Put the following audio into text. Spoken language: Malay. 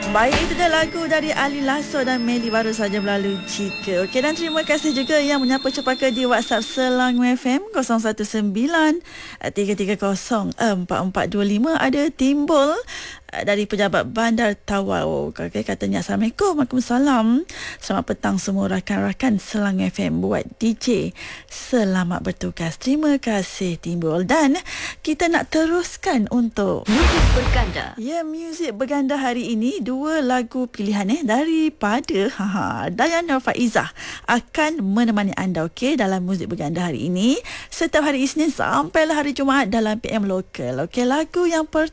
Baik, itu dia lagu dari Ali Lasso dan Melly baru saja berlalu jika. Okey, dan terima kasih juga yang menyapa cepaka di WhatsApp Selangor FM 019-330-4425. Ada timbul dari pejabat Bandar Tawau. Okay, katanya Assalamualaikum. Waalaikumsalam. Selamat petang semua rakan-rakan Selangor FM buat DJ. Selamat bertugas. Terima kasih timbul. Dan kita nak teruskan untuk Muzik Berganda. Ya, muzik berganda hari ini dua lagu pilihan daripada Dayana Faizah akan menemani anda dalam muzik berganda hari ini setiap hari Isnin sampailah hari Jumaat dalam PM Lokal. Lagu yang pertama